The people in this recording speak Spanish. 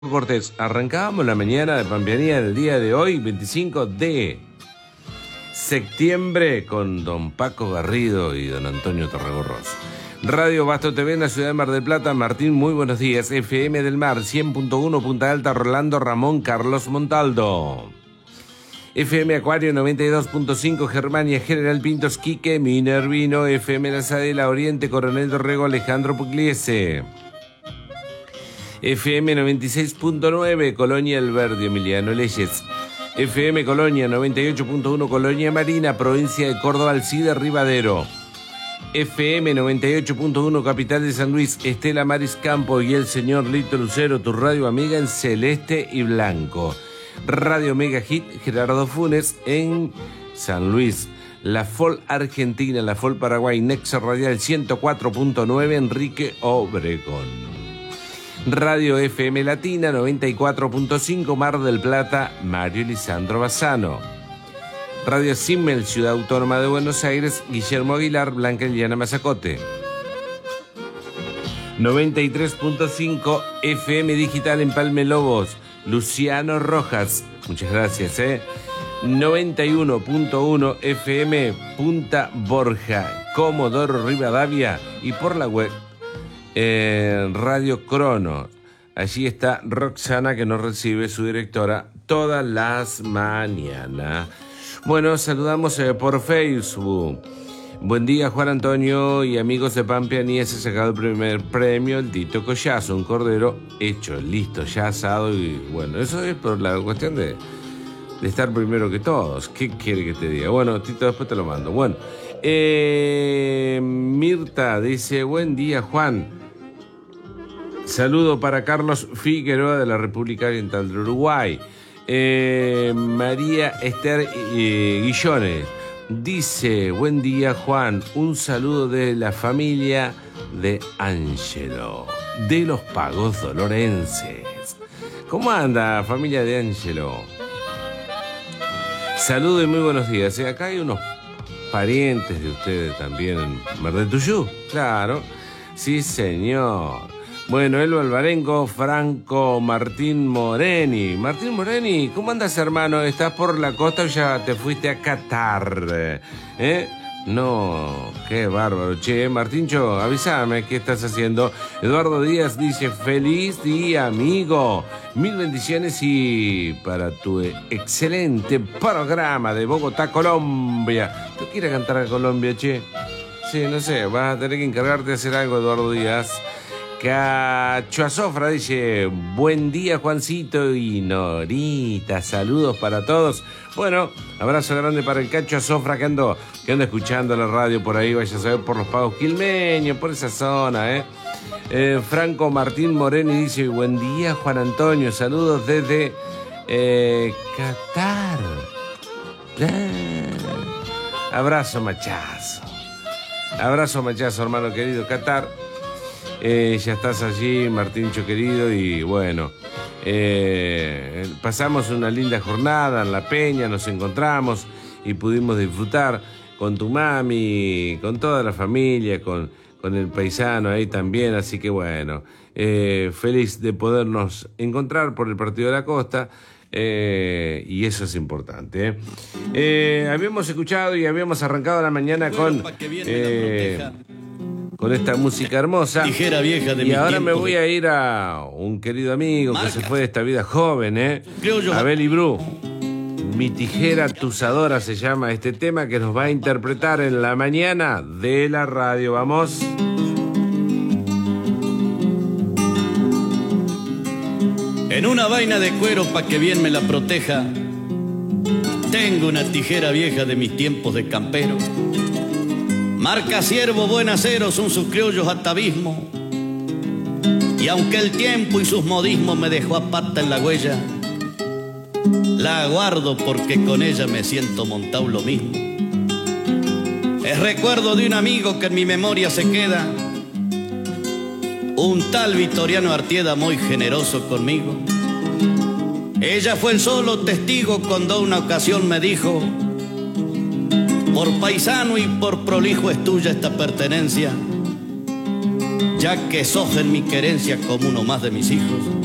Cortés, arrancábamos la mañana de Pampeanía del día de hoy, 25 de septiembre, con don Paco Garrido y don Antonio Torregorros. Radio Basto TV en la ciudad de Mar del Plata. Martín, muy buenos días. FM del Mar, 100.1 Punta Alta, Rolando Ramón Carlos Montaldo. FM Acuario 92.5 Germania, General Pintos, Quique, Minervino. FM La Sadela, Oriente, Coronel Dorrego, Alejandro Pugliese. FM 96.9 Colonia El Verde, Emiliano Leyes. FM Colonia 98.1 Colonia Marina, provincia de Córdoba, Alcide Rivadero. FM 98.1 Capital de San Luis, Estela Maris Campo y el señor Lito Lucero, tu radio amiga en celeste y blanco. Radio Mega Hit Gerardo Funes en San Luis. La FOL Argentina, la FOL Paraguay, Nexo Radial 104.9 Enrique Obregón. Radio FM Latina 94.5 Mar del Plata, Mario Lisandro Bassano. Radio Simmel, Ciudad Autónoma de Buenos Aires, Guillermo Aguilar, Blanca Liliana Mazacote. 93.5 FM Digital en Palme Lobos, Luciano Rojas. Muchas gracias, 91.1 FM Punta Borja, Comodoro Rivadavia y por la web Radio Crono. Allí está Roxana, que nos recibe, su directora, todas las mañanas. Bueno, saludamos por Facebook. Buen día, Juan Antonio y amigos de Pampeanía. Se ha sacado el primer premio, el Tito Collazo, un cordero hecho, listo, ya asado. Y bueno, eso es por la cuestión de estar primero que todos. ¿Qué quiere que te diga? Bueno, Tito, después te lo mando. Bueno, Mirta dice, buen día, Juan. Saludo para Carlos Figueroa de la República Oriental del Uruguay. María Esther Guillones dice, buen día, Juan. Un saludo de la familia de Ángelo, de los Pagos Dolorenses. ¿Cómo anda, familia de Ángelo? Saludo y muy buenos días. Acá hay unos parientes de ustedes también en Mar del Tuyú. Claro, sí, señor. Bueno, Elba Alvarengo, Franco Martín Moreni. Martín Moreni, ¿cómo andas, hermano? ¿Estás por la costa o ya te fuiste a Qatar? No, qué bárbaro. Che, Martíncho, avísame qué estás haciendo. Eduardo Díaz dice, feliz día, amigo. Mil bendiciones y para tu excelente programa de Bogotá, Colombia. ¿Tú quieres cantar a Colombia, che? Sí, no sé, vas a tener que encargarte de hacer algo, Eduardo Díaz. Cacho Azofra dice, buen día, Juancito y Norita, saludos para todos. Bueno, abrazo grande para el Cacho Azofra que anda escuchando la radio por ahí, vaya a saber, por los Pagos Quilmeños, por esa zona, Franco Martín Moreni dice, buen día, Juan Antonio, saludos desde Qatar. Abrazo machazo, hermano querido, Qatar. Ya estás allí, Martíncho querido, y bueno, pasamos una linda jornada en La Peña, nos encontramos y pudimos disfrutar con tu mami, con toda la familia, con el paisano ahí también, así que bueno, feliz de podernos encontrar por el Partido de la Costa. Y eso es importante. Habíamos escuchado y habíamos arrancado la mañana con esta música hermosa. Tijera vieja de y ahora me voy a ir a un querido amigo que se fue de esta vida joven, Abel Ibrú. Mi tijera tusadora se llama este tema que nos va a interpretar en la mañana de la radio. Vamos. En una vaina de cuero pa' que bien me la proteja, tengo una tijera vieja de mis tiempos de campero. Marca Siervo, buen acero, son sus criollos atavismo. Y aunque el tiempo y sus modismos me dejó a pata en la huella, la guardo porque con ella me siento montado lo mismo. Es recuerdo de un amigo que en mi memoria se queda, un tal Vitoriano Artieda muy generoso conmigo. Ella fue el solo testigo cuando una ocasión me dijo, por paisano y por prolijo es tuya esta pertenencia, ya que sos en mi querencia como uno más de mis hijos.